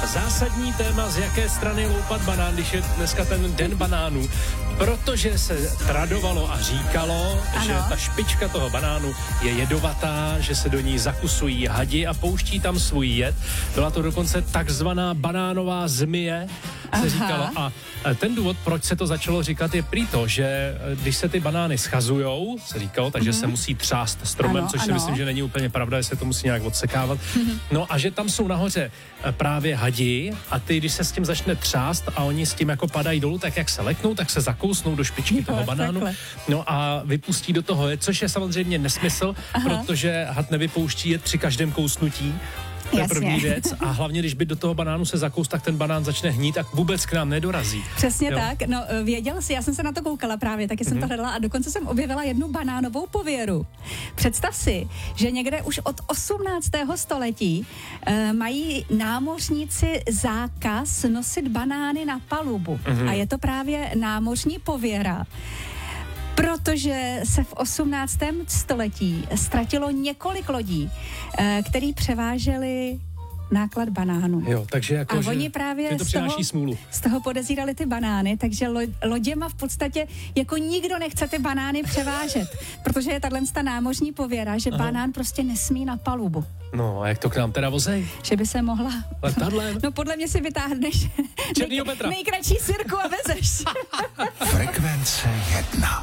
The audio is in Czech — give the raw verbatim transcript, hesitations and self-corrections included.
Zásadní téma, z jaké strany loupat banán, když je dneska ten den banánů, protože se tradovalo a říkalo, ano, že ta špička toho banánu je jedovatá, že se do ní zakusují hadi a pouští tam svůj jed. Byla to dokonce takzvaná banánová zmije, se Aha. říkalo. A ten důvod, proč se to začalo říkat, je prý to, že když se ty banány schazujou, se říkalo, takže mm-hmm. se musí třást stromem, ano, což si ano. myslím, že není úplně pravda, že se to musí nějak odsekávat. Mm-hmm. No a že tam jsou nahoře právě hadi a ty, když se s tím začne třást a oni s tím jako padají dolů, tak jak se leknou, tak se zakousnou do špičky jo, toho banánu. Takhle. No a vypustí do toho jed, což je samozřejmě nesmysl, Aha. protože had nevypouští jed při každém kousnutí. To je první věc a hlavně, když by do toho banánu se zakous, tak ten banán začne hnít a vůbec k nám nedorazí. Přesně jo? tak, no věděl jsi, já jsem se na to koukala právě, taky jsem mm-hmm. to hledala a dokonce jsem objevila jednu banánovou pověru. Představ si, že někde už od osmnáctého století e, mají námořníci zákaz nosit banány na palubu mm-hmm. a je to právě námořní pověra. Protože se v osmnáctém století ztratilo několik lodí, který převáželi náklad banánů. Jo, takže jako, a že oni právě to z toho, smůlu. z toho podezírali ty banány, takže lo, loděma v podstatě jako nikdo nechce ty banány převážet, protože je tahle námořní pověra, že Aha. banán prostě nesmí na palubu. No a jak to k nám teda vozej? Že by se mohla... Letadlem? No podle mě si vytáhneš Černýho nej, Petra. nejkratší sirku a vezeš. Frekvence jedna.